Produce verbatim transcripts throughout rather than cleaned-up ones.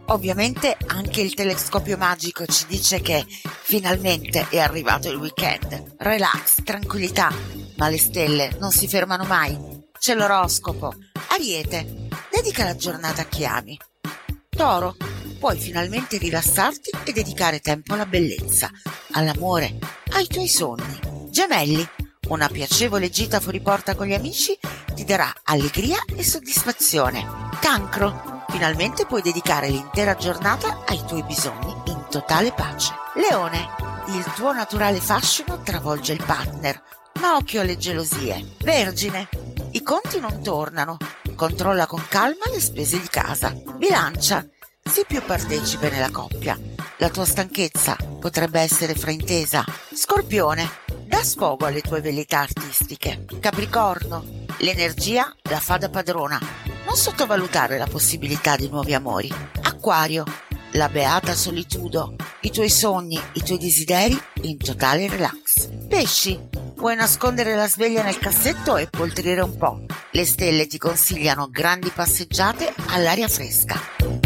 Ovviamente anche il telescopio magico ci dice che finalmente è arrivato il weekend. Relax, tranquillità, ma le stelle non si fermano mai. C'è l'oroscopo. Ariete, dedica la giornata a chi ami. Toro, puoi finalmente rilassarti e dedicare tempo alla bellezza, all'amore, ai tuoi sogni. Gemelli, una piacevole gita fuori porta con gli amici ti darà allegria e soddisfazione. Cancro, finalmente puoi dedicare l'intera giornata ai tuoi bisogni in totale pace. Leone, il tuo naturale fascino travolge il partner, ma occhio alle gelosie. Vergine, i conti non tornano, controlla con calma le spese di casa. Bilancia, sii più partecipe nella coppia, la tua stanchezza potrebbe essere fraintesa. Scorpione, dà sfogo alle tue velleità artistiche. Capricorno, l'energia la fa da padrona, non sottovalutare la possibilità di nuovi amori. Acquario, la beata solitudo, i tuoi sogni, i tuoi desideri in totale relax. Pesci, puoi nascondere la sveglia nel cassetto e poltrire un po'. Le stelle ti consigliano grandi passeggiate all'aria fresca.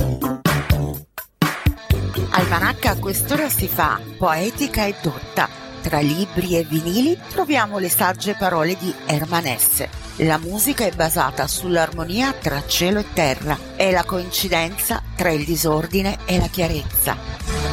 Almanacca, a quest'ora si fa poetica e dotta. Tra libri e vinili troviamo le sagge parole di Hermann Hesse. La musica è basata sull'armonia tra cielo e terra, è la coincidenza tra il disordine e la chiarezza.